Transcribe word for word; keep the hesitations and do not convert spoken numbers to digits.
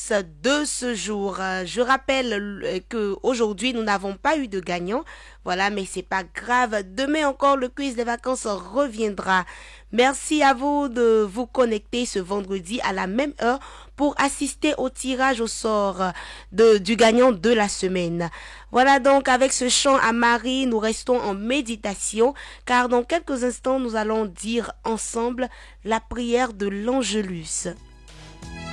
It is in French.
quiz de ce jour. Je rappelle que aujourd'hui nous n'avons pas eu de gagnant. Voilà, mais c'est pas grave. Demain encore, le quiz des vacances reviendra. Merci à vous de vous connecter ce vendredi à la même heure pour assister au tirage au sort de, du gagnant de la semaine. Voilà donc, avec ce chant à Marie, nous restons en méditation, car dans quelques instants, nous allons dire ensemble la prière de l'Angélus.